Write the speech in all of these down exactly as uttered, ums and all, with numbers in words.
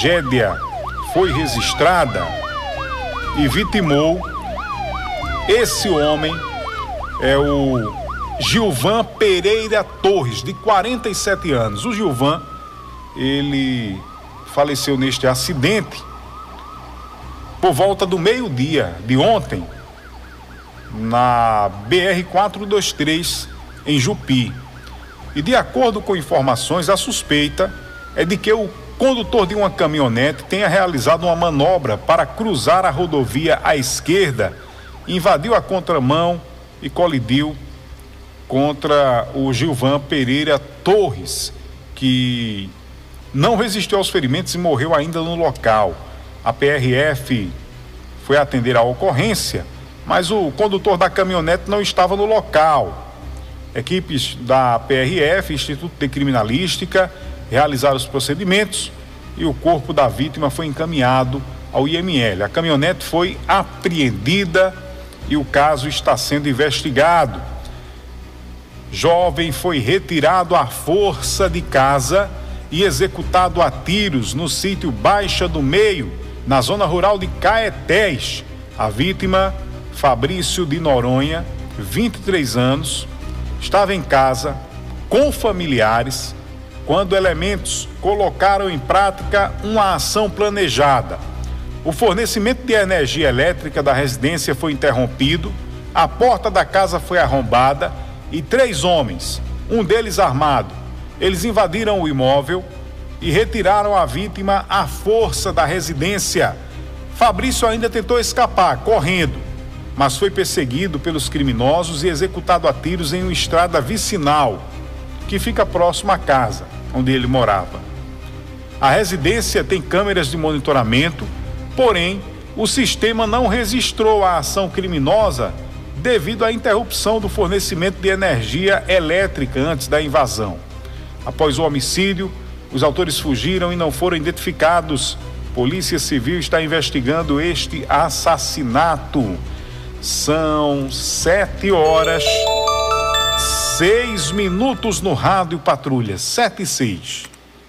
tragédia foi registrada e vitimou esse homem, é o Gilvan Pereira Torres, de quarenta e sete anos. O Gilvan, ele faleceu neste acidente por volta do meio-dia de ontem, na B R quatrocentos e vinte e três, em Jupi. E de acordo com informações, a suspeita é de que o condutor de uma caminhonete tenha realizado uma manobra para cruzar a rodovia à esquerda, invadiu a contramão e colidiu contra o Gilvan Pereira Torres, que não resistiu aos ferimentos e morreu ainda no local. A P R F foi atender a ocorrência, mas o condutor da caminhonete não estava no local. Equipes da P R F, Instituto de Criminalística, realizaram os procedimentos e o corpo da vítima foi encaminhado ao I M L. A caminhonete foi apreendida e o caso está sendo investigado. Jovem foi retirado à força de casa e executado a tiros no sítio Baixa do Meio, na zona rural de Caetés. A vítima, Fabrício de Noronha, vinte e três anos, estava em casa com familiares quando elementos colocaram em prática uma ação planejada. O fornecimento de energia elétrica da residência foi interrompido, a porta da casa foi arrombada e três homens, um deles armado, eles invadiram o imóvel e retiraram a vítima à força da residência. Fabrício ainda tentou escapar, correndo, mas foi perseguido pelos criminosos e executado a tiros em uma estrada vicinal, que fica próximo à casa onde ele morava. A residência tem câmeras de monitoramento, porém, o sistema não registrou a ação criminosa devido à interrupção do fornecimento de energia elétrica antes da invasão. Após o homicídio, os autores fugiram e não foram identificados. Polícia Civil está investigando este assassinato. São sete horas, seis minutos no Rádio Patrulha, sete e seis.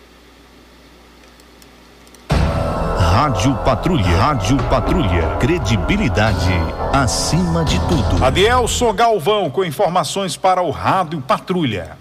Rádio Patrulha, Rádio Patrulha, credibilidade acima de tudo. Adielson Galvão com informações para o Rádio Patrulha.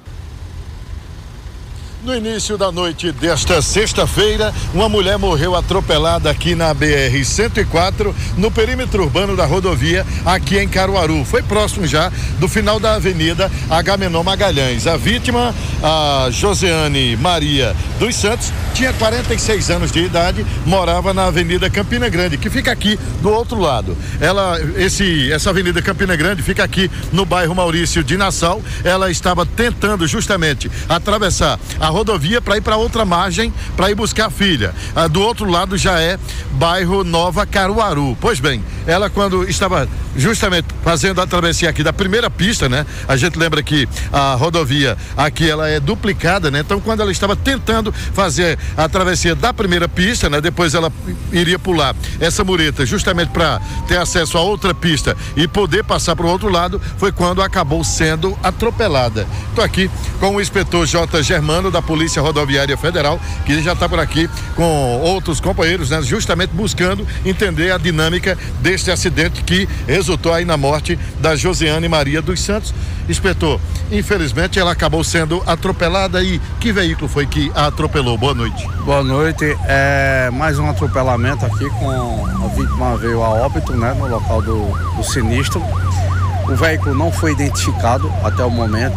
No início da noite desta sexta-feira, uma mulher morreu atropelada aqui na B R cento e quatro, no perímetro urbano da rodovia, aqui em Caruaru. Foi próximo já do final da avenida Agamenon Magalhães. A vítima, a Joseane Maria dos Santos, tinha quarenta e seis anos de idade, morava na Avenida Campina Grande, que fica aqui do outro lado. Ela, esse, essa Avenida Campina Grande fica aqui no bairro Maurício de Nassau. Ela estava tentando justamente atravessar a rodovia para ir para outra margem, para ir buscar a filha. Ah, do outro lado já é bairro Nova Caruaru. Pois bem, ela quando estava justamente fazendo a travessia aqui da primeira pista, né? A gente lembra que a rodovia aqui ela é duplicada, né? Então quando ela estava tentando fazer a travessia da primeira pista, né? Depois ela iria pular essa mureta justamente para ter acesso a outra pista e poder passar para o outro lado, foi quando acabou sendo atropelada. Estou aqui com o inspetor J. Germano da Polícia Rodoviária Federal, que já está por aqui com outros companheiros, né? Justamente buscando entender a dinâmica deste acidente que resultou aí na morte da Joseane Maria dos Santos. Inspetor, infelizmente ela acabou sendo atropelada. E que veículo foi que a atropelou? Boa noite. Boa noite, é mais um atropelamento aqui, com a vítima veio a óbito, né, no local do, do sinistro. O veículo não foi identificado até o momento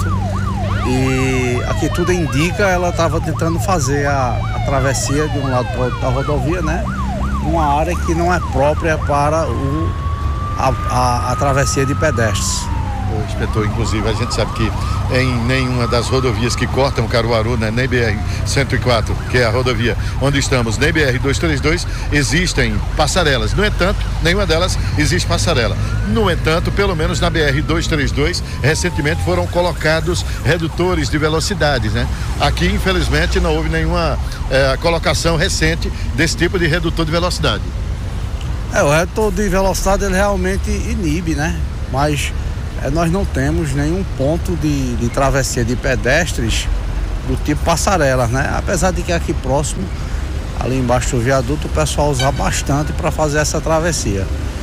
e aqui tudo indica ela estava tentando fazer a, a travessia de um lado para o outro da rodovia, né, numa área que não é própria para o, a, a, a travessia de pedestres. O inspetor, inclusive, a gente sabe que em nenhuma das rodovias que cortam Caruaru, né, nem B R cento e quatro, que é a rodovia onde estamos, nem B R duzentos e trinta e dois, existem passarelas. No entanto, nenhuma delas existe passarela. No entanto, pelo menos na B R duzentos e trinta e dois, recentemente foram colocados redutores de velocidades, né? Aqui, infelizmente, não houve nenhuma é, colocação recente desse tipo de redutor de velocidade. É, o redutor de velocidade ele realmente inibe, né? Mas É, nós não temos nenhum ponto de, de travessia de pedestres do tipo passarelas, né? Apesar de que aqui próximo ali embaixo do viaduto, o pessoal usa bastante para fazer essa travessia.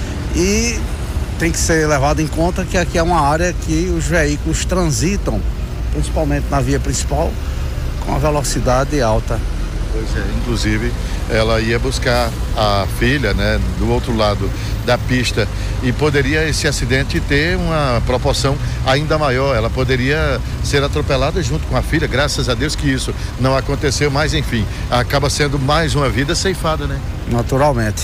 E tem que ser levado em conta que aqui é uma área que os veículos transitam, principalmente na via principal, com a velocidade alta. Pois é, inclusive ela ia buscar a filha, né, do outro lado da pista, e poderia esse acidente ter uma proporção ainda maior. Ela poderia ser atropelada junto com a filha. Graças a Deus que isso não aconteceu, mas enfim, acaba sendo mais uma vida ceifada, né? Naturalmente.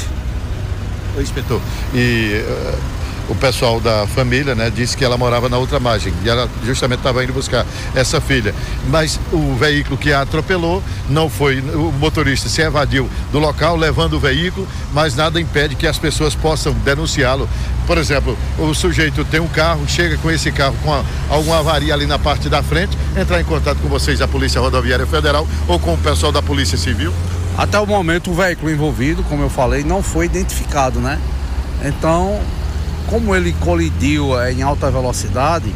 Oi, inspetor. E uh, o pessoal da família, né, disse que ela morava na outra margem e ela justamente estava indo buscar essa filha, mas o veículo que a atropelou não foi, o motorista se evadiu do local levando o veículo, mas nada impede que as pessoas possam denunciá-lo. Por exemplo, o sujeito tem um carro, chega com esse carro com a, alguma avaria ali na parte da frente, entrar em contato com vocês, a Polícia Rodoviária Federal, ou com o pessoal da Polícia Civil? Até o momento o veículo envolvido, como eu falei, não foi identificado, né? Então, como ele colidiu é, em alta velocidade,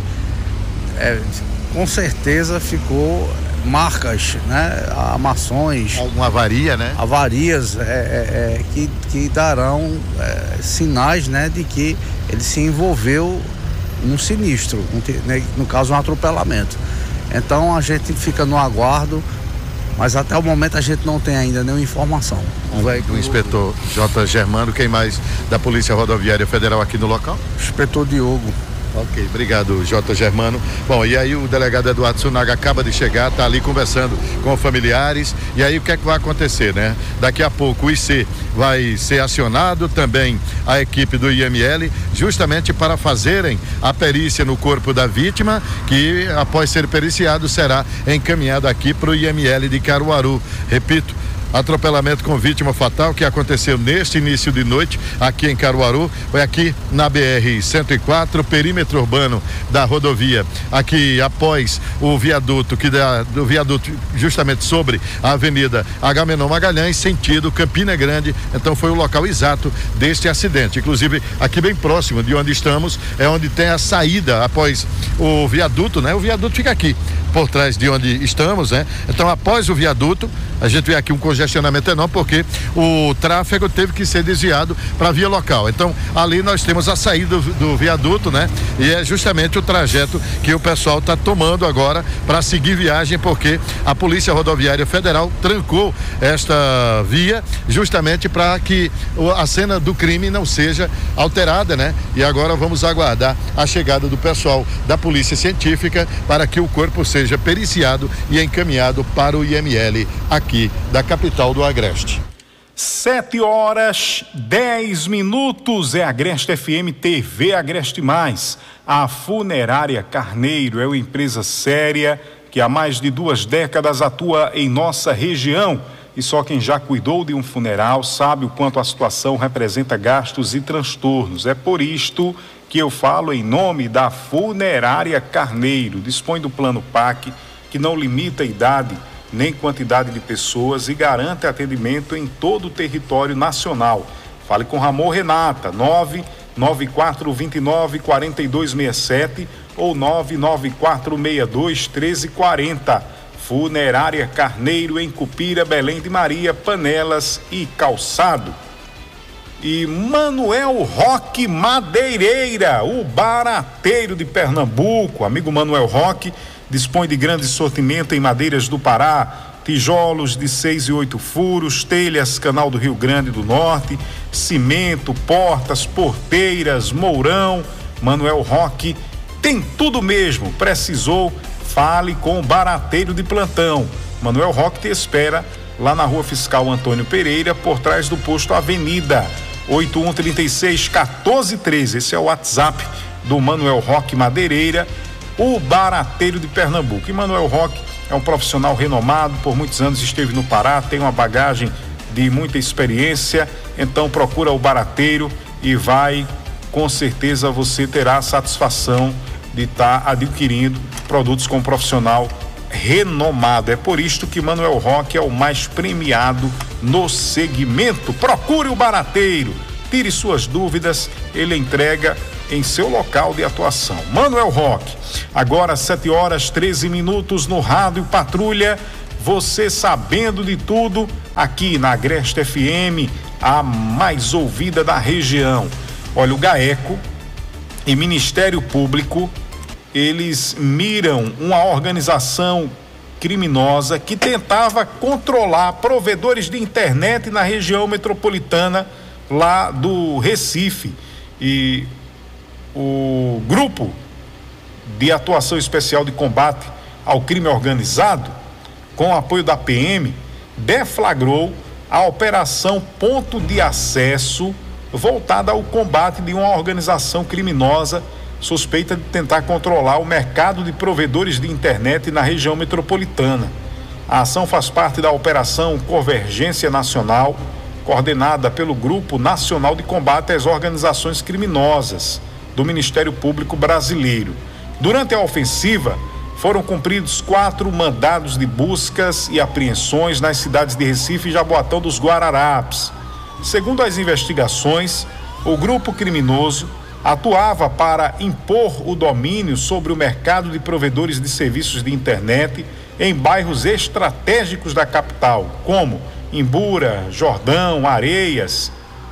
é, com certeza ficou marcas, né? Amassões. Alguma avaria, né? Avarias é, é, é, que, que darão é, sinais, né, de que ele se envolveu num sinistro, né, no caso um atropelamento. Então a gente fica no aguardo, mas até o momento a gente não tem ainda nenhuma informação. O inspetor J. Germano, quem mais da Polícia Rodoviária Federal aqui no local? Inspetor Diogo. Ok, obrigado, J. Germano. Bom, e aí o delegado Eduardo Sunaga acaba de chegar, está ali conversando com familiares, e aí o que é que vai acontecer, né? Daqui a pouco o I C vai ser acionado, também a equipe do I M L, justamente para fazerem a perícia no corpo da vítima, que após ser periciado será encaminhado aqui para o I M L de Caruaru. Repito, atropelamento com vítima fatal que aconteceu neste início de noite aqui em Caruaru, foi aqui na B R cento e quatro, perímetro urbano da rodovia, aqui após o viaduto, que dá, do viaduto justamente sobre a avenida Agamenon Magalhães, sentido Campina Grande. Então foi o local exato deste acidente, inclusive aqui bem próximo de onde estamos, é onde tem a saída após o viaduto, né? O viaduto fica aqui, por trás de onde estamos, né? Então após o viaduto, a gente vê aqui um congestionamento enorme, porque o tráfego teve que ser desviado para a via local. Então ali nós temos a saída do, do viaduto, né? E é justamente o trajeto que o pessoal está tomando agora para seguir viagem, porque a Polícia Rodoviária Federal trancou esta via justamente para que a cena do crime não seja alterada, né? E agora vamos aguardar a chegada do pessoal da Polícia Científica para que o corpo seja periciado e encaminhado para o I M L aqui da capital do Agreste. Sete horas, dez minutos, é Agreste F M, T V Agreste Mais. A Funerária Carneiro é uma empresa séria que há mais de duas décadas atua em nossa região. E só quem já cuidou de um funeral sabe o quanto a situação representa gastos e transtornos. É por isto que eu falo em nome da Funerária Carneiro. Dispõe do plano P A C, que não limita a idade nem quantidade de pessoas e garante atendimento em todo o território nacional. Fale com Ramon Renata, nove nove quatro dois nove quatro dois seis sete ou nove nove quatro seis dois um três quatro zero. Funerária Carneiro, em Cupira, Belém de Maria, Panelas e Calçado. E Manuel Roque Madeireira, o barateiro de Pernambuco. Amigo Manuel Roque dispõe de grande sortimento em madeiras do Pará, tijolos de seis e oito furos, telhas Canal do Rio Grande do Norte, cimento, portas, porteiras, mourão. Manuel Roque tem tudo mesmo. Precisou? Fale com o barateiro de plantão. Manuel Roque te espera lá na Rua Fiscal Antônio Pereira, por trás do posto Avenida. oito um três seis um quatro um três. Esse é o WhatsApp do Manuel Roque Madeireira, o barateiro de Pernambuco. E Manuel Roque é um profissional renomado, por muitos anos esteve no Pará, tem uma bagagem de muita experiência. Então procura o barateiro e vai, com certeza você terá a satisfação de estar tá adquirindo produtos com um profissional renomado. É por isto que Manuel Roque é o mais premiado no segmento. Procure o barateiro, tire suas dúvidas, ele entrega em seu local de atuação. Manuel Roque. Agora sete horas treze minutos no Rádio Patrulha. você sabendo de tudo, aqui na Agreste F M, a mais ouvida da região. Olha, o GAECO e Ministério Público, eles miram uma organização criminosa que tentava controlar provedores de internet na região metropolitana lá do Recife. E o grupo de atuação especial de combate ao crime organizado, com apoio da P M, deflagrou a operação Ponto de Acesso, voltada ao combate de uma organização criminosa suspeita de tentar controlar o mercado de provedores de internet na região metropolitana. A ação faz parte da Operação Convergência Nacional, coordenada pelo Grupo Nacional de Combate às Organizações Criminosas do Ministério Público Brasileiro. Durante a ofensiva, foram cumpridos quatro mandados de buscas e apreensões nas cidades de Recife e Jaboatão dos Guararapes. Segundo as investigações, o grupo criminoso atuava para impor o domínio sobre o mercado de provedores de serviços de internet em bairros estratégicos da capital, como Imbura, Jordão, Areias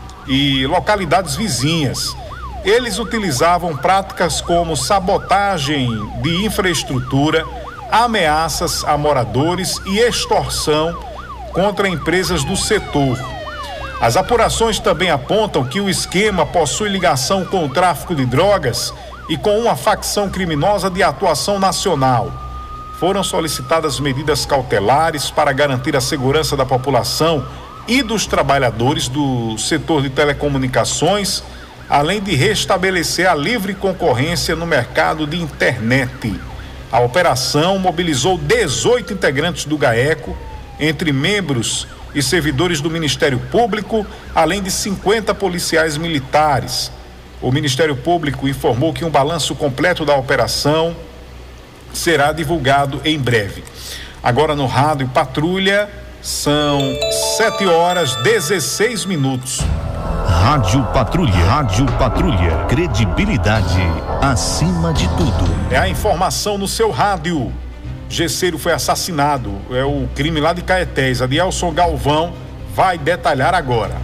e localidades vizinhas. Eles utilizavam práticas como sabotagem de infraestrutura, ameaças a moradores e extorsão contra empresas do setor. As apurações também apontam que o esquema possui ligação com o tráfico de drogas e com uma facção criminosa de atuação nacional. Foram solicitadas medidas cautelares para garantir a segurança da população e dos trabalhadores do setor de telecomunicações, além de restabelecer a livre concorrência no mercado de internet. A operação mobilizou dezoito integrantes do GAECO, entre membros e servidores do Ministério Público, além de cinquenta policiais militares. O Ministério Público informou que um balanço completo da operação será divulgado em breve. Agora no Rádio Patrulha, são sete horas e dezesseis minutos. Rádio Patrulha, Rádio Patrulha, credibilidade acima de tudo. É a informação no seu rádio. Gesseiro foi assassinado, é o crime lá de Caetés. Adielson Galvão vai detalhar agora.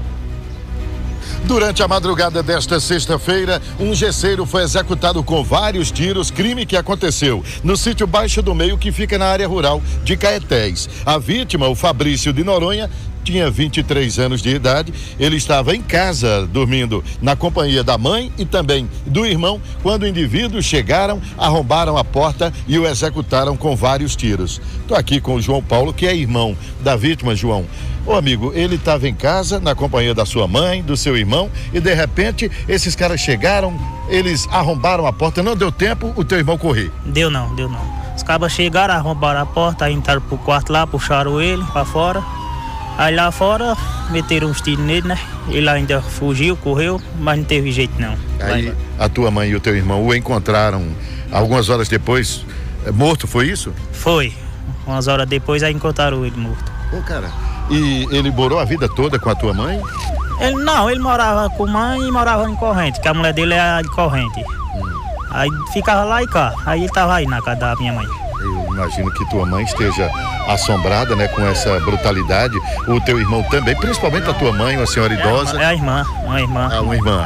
Durante a madrugada desta sexta-feira, um gesseiro foi executado com vários tiros, crime que aconteceu no sítio Baixo do Meio, que fica na área rural de Caetés. A vítima, o Fabrício de Noronha, tinha vinte e três anos de idade. Ele estava em casa dormindo na companhia da mãe e também do irmão, quando indivíduos chegaram, arrombaram a porta e o executaram com vários tiros. Estou aqui com o João Paulo, que é irmão da vítima. João, ô amigo, ele estava em casa na companhia da sua mãe, do seu irmão, e de repente esses caras chegaram, eles arrombaram a porta. Não deu tempo o teu irmão correr? Deu não, deu não. Os cabas chegaram, arrombaram a porta, aí entraram pro quarto lá, puxaram ele pra fora. Aí lá fora, meteram uns tiros nele, né? Ele ainda fugiu, correu, mas não teve jeito não. Aí a tua mãe e o teu irmão o encontraram algumas horas depois, morto, foi isso? Foi. Umas horas depois, aí encontraram ele morto. Ô, cara, e ele morou a vida toda com a tua mãe? Ele não, ele morava com a mãe e morava em Corrente, que a mulher dele é de Corrente. Hum. Aí ficava lá e cá, aí ele tava aí na casa da minha mãe. Eu imagino que tua mãe esteja assombrada, né, com essa brutalidade. O teu irmão também, principalmente a tua mãe, uma senhora idosa. É a irmã, uma irmã. Ah, uma irmã.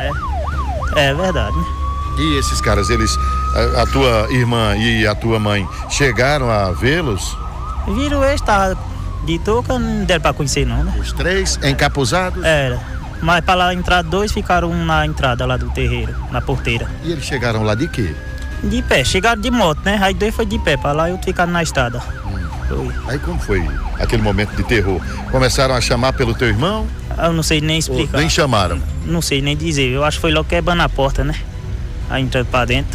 É, é verdade, né? E esses caras, eles, a, a tua irmã e a tua mãe chegaram a vê-los? Viram eles, tava de touca, não deram pra conhecer não, né? Os três encapuzados? Era, mas pra lá entrar dois, ficaram um na entrada lá do terreiro, na porteira. E eles chegaram lá de quê? De pé, chegaram de moto, né? Aí dois foi de pé, pra lá eu ficaram na estrada. Hum. Aí como foi aquele momento de terror? Começaram a chamar pelo teu irmão? Eu não sei nem explicar. Ou nem chamaram? Não sei nem dizer, eu acho que foi logo quebrando a porta, né? Aí entrando pra dentro,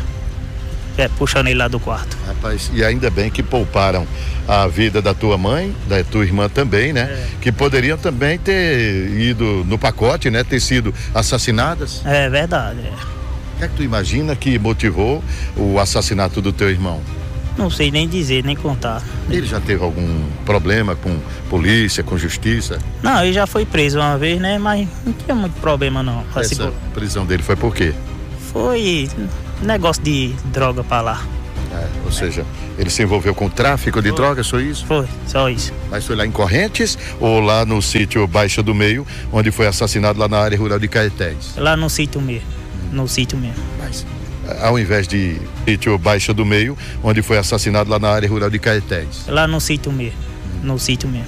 puxando ele lá do quarto. Rapaz, e ainda bem que pouparam a vida da tua mãe, da tua irmã também, né? É. Que poderiam também ter ido no pacote, né? Ter sido assassinadas. É verdade, é. O que é que tu imagina que motivou o assassinato do teu irmão? Não sei nem dizer, nem contar. Ele já teve algum problema com polícia, com justiça? Não, ele já foi preso uma vez, né? Mas não tinha muito problema não. Essa assim, prisão dele foi por quê? Foi negócio de droga pra lá. É. ou seja, ele se envolveu com tráfico de Foi. drogas, foi isso? Foi, só isso. Mas foi lá em Correntes ou lá no sítio Baixa do Meio, onde foi assassinado lá na área rural de Caetés? Lá no sítio mesmo. No sítio mesmo. Mas, ao invés de sítio Baixa do Meio, onde foi assassinado lá na área rural de Caetés? Lá no sítio mesmo. No sítio mesmo.